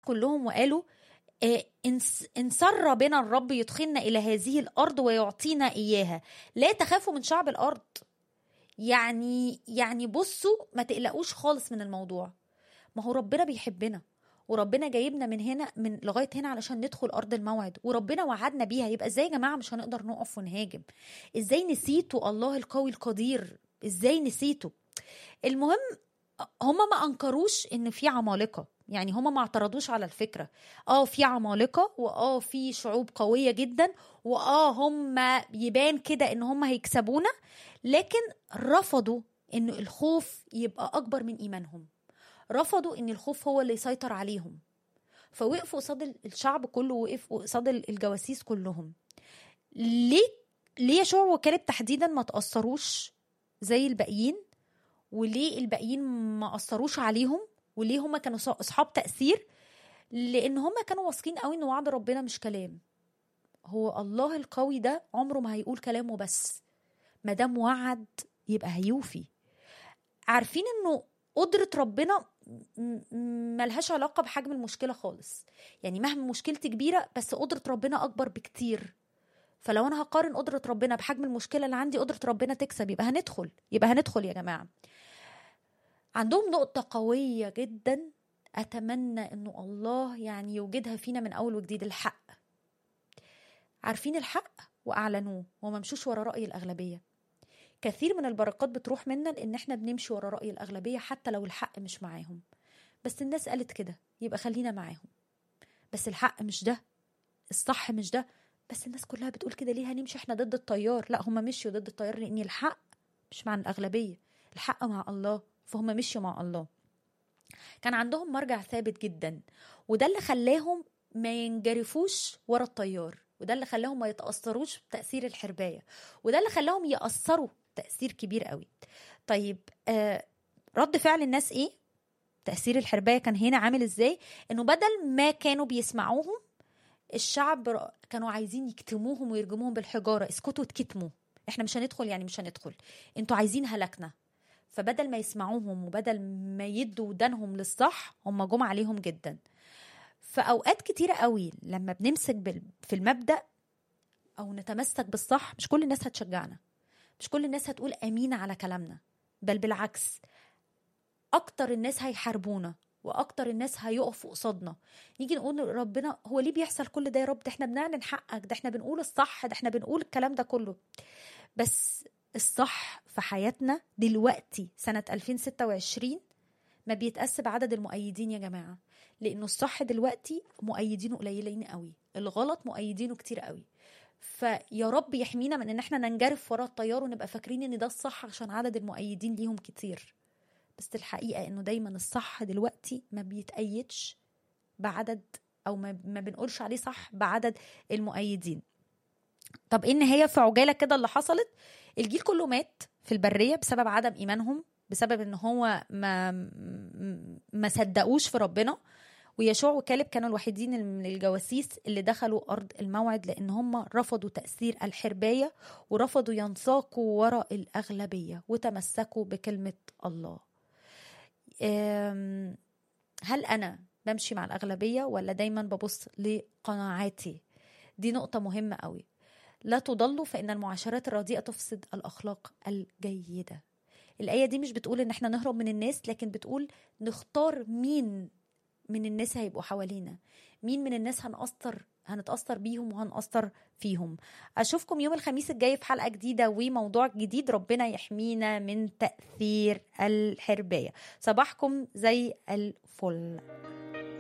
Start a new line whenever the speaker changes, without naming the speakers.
كلهم وقالوا إن سر بنا الرب يدخلنا إلى هذه الأرض ويعطينا إياها، لا تخافوا من شعب الأرض. يعني بصوا ما تقلقوش خالص من الموضوع، ما هو ربنا بيحبنا، وربنا جايبنا من هنا من لغاية هنا علشان ندخل أرض الموعد، وربنا وعدنا بيها. يبقى ازاي يا جماعة مش هنقدر نقف ونهاجم؟ ازاي نسيتوا الله القوي القدير؟ ازاي نسيتوا؟ المهم هما ما انكروش ان في عمالقة، يعني هما ما اعترضوش على الفكرة. في عمالقة، في شعوب قوية جدا، هما يبان كده ان هما هيكسبونا، لكن رفضوا ان الخوف يبقى اكبر من ايمانهم. رفضوا ان الخوف هو اللي يسيطر عليهم، فوقفوا قصاد الشعب كله، وقفوا قصاد الجواسيس كلهم. ليه يشوع وكالب تحديدا ما تأثروش زي الباقيين؟ وليه الباقيين ما أثروش عليهم؟ وليه هم كانوا أصحاب تأثير؟ لأن هم كانوا واثقين قوي إن وعد ربنا مش كلام. هو الله القوي ده عمره ما هيقول كلامه بس، ما دام وعد يبقى هيوفي. عارفين إنه قدرة ربنا ملهاش علاقة بحجم المشكلة خالص. يعني مهما مشكلتي كبيرة، بس قدرة ربنا أكبر بكتير. فلو أنا هقارن قدرة ربنا بحجم المشكلة اللي عندي، قدرة ربنا تكسب. يبقى هندخل يا جماعة. عندهم نقطة قوية جدا أتمنى أنه الله يعني يوجدها فينا من أول وجديد: الحق. عارفين الحق وأعلنوه وما مشوش ورا رأي الأغلبية. كثير من البركات بتروح منا لأن احنا بنمشي ورا رأي الأغلبية حتى لو الحق مش معاهم. بس الناس قالت كده يبقى خلينا معاهم، بس الحق مش ده، الصح مش ده، بس الناس كلها بتقول كده، ليه هنمشي احنا ضد التيار؟ لا، هم مشيوا ضد التيار لأن الحق مش مع الأغلبية، الحق مع الله، فهم مشيوا مع الله. كان عندهم مرجع ثابت جدا، وده اللي خلاهم ما ينجرفوش ورا التيار، وده اللي خلاهم ما يتأثروش بتأثير الحرباية، وده اللي خلاهم يأثروا تأثير كبير قوي. طيب رد فعل الناس ايه؟ تأثير الحرباية كان هنا عامل ازاي؟ انه بدل ما كانوا بيسمعوهم، الشعب كانوا عايزين يكتموهم ويرجموهم بالحجارة. اسكتوا اتكتموا، احنا مش هندخل، يعني مش هندخل، انتوا عايزين هلكنا. فبدل ما يسمعوهم وبدل ما يدوا ودانهم للصح، هم جم عليهم جدا. فأوقات كتيرة قوي لما بنمسك في المبدأ أو نتمسك بالصح، مش كل الناس هتشجعنا، مش كل الناس هتقول أمين على كلامنا، بل بالعكس أكتر الناس هيحاربونا وأكتر الناس هيقفوا قصادنا. نيجي نقول ربنا هو ليه بيحصل كل ده يا رب؟ ده احنا بنعلن حقك، ده احنا بنقول الصح، ده احنا بنقول الكلام ده كله. بس الصح في حياتنا دلوقتي سنة 2026 ما بيتقاس بعدد المؤيدين يا جماعة، لأنه الصح دلوقتي مؤيدينه قليلين قوي، الغلط مؤيدينه كتير قوي. فيا رب يحمينا من ان احنا ننجرف ورا التيار ونبقى فاكرين ان ده الصح عشان عدد المؤيدين ليهم كتير. بس الحقيقة انه دايما الصح دلوقتي ما بيتأيدش بعدد، او ما بنقولش عليه صح بعدد المؤيدين. طب ايه النهاية في عجالة كده اللي حصلت؟ الجيل كله مات في البرية بسبب عدم ايمانهم، بسبب ان هو ما صدقوش في ربنا. ويشوع وكالب كانوا الوحيدين من الجواسيس اللي دخلوا ارض الموعد، لان هم رفضوا تأثير الحرباية ورفضوا ينساقوا وراء الاغلبية وتمسكوا بكلمة الله. هل انا بمشي مع الاغلبية ولا دايما ببص لقناعاتي؟ دي نقطة مهمة قوي. لا تضلوا فإن المعاشرات الرديئة تفسد الأخلاق الجيدة. الآية دي مش بتقول إن احنا نهرب من الناس، لكن بتقول نختار مين من الناس هيبقوا حوالينا، مين من الناس هنتأثر بيهم وهنأثر فيهم. أشوفكم يوم الخميس الجاي في حلقة جديدة وموضوع جديد. ربنا يحمينا من تأثير الحرباية. صباحكم زي الفل.